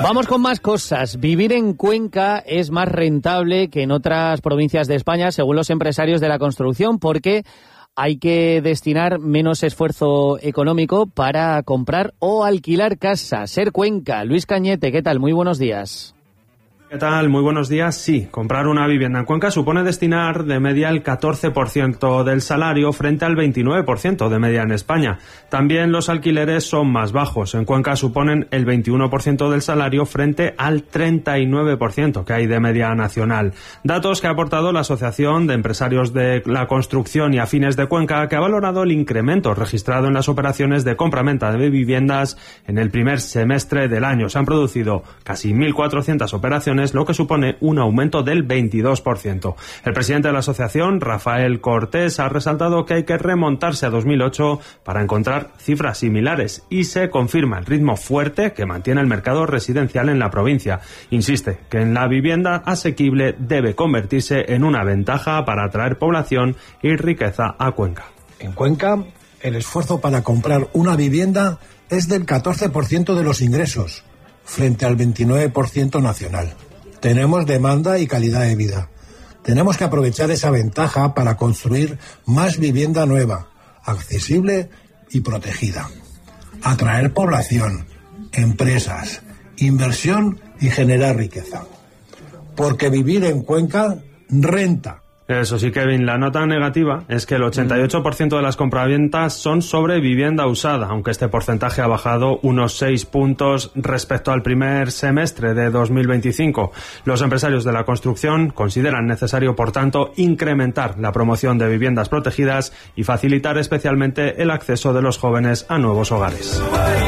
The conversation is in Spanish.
Vamos con más cosas. Vivir en Cuenca es más rentable que en otras provincias de España, según los empresarios de la construcción, porque hay que destinar menos esfuerzo económico para comprar o alquilar casa. Ser Cuenca. Luis Cañete, ¿qué tal? Muy buenos días. ¿Qué tal? Muy buenos días. Sí, comprar una vivienda en Cuenca supone destinar de media el 14% del salario frente al 29% de media en España. También los alquileres son más bajos. En Cuenca suponen el 21% del salario frente al 39% que hay de media nacional. Datos que ha aportado la Asociación de Empresarios de la Construcción y Afines de Cuenca, que ha valorado el incremento registrado en las operaciones de compra-venta de viviendas en el primer semestre del año. Se han producido casi 1.400 operaciones, lo que supone un aumento del 22%. El presidente de la asociación, Rafael Cortés, ha resaltado que hay que remontarse a 2008 para encontrar cifras similares y se confirma el ritmo fuerte que mantiene el mercado residencial en la provincia. Insiste que en la vivienda asequible debe convertirse en una ventaja para atraer población y riqueza a Cuenca. En Cuenca, el esfuerzo para comprar una vivienda es del 14% de los ingresos, frente al 29% nacional. Tenemos demanda y calidad de vida. Tenemos que aprovechar esa ventaja para construir más vivienda nueva, accesible y protegida. Atraer población, empresas, inversión y generar riqueza. Porque vivir en Cuenca renta. Eso sí, Kevin, la nota negativa es que el 88% de las compraventas son sobre vivienda usada, aunque este porcentaje ha bajado unos 6 puntos respecto al primer semestre de 2025. Los empresarios de la construcción consideran necesario, por tanto, incrementar la promoción de viviendas protegidas y facilitar especialmente el acceso de los jóvenes a nuevos hogares.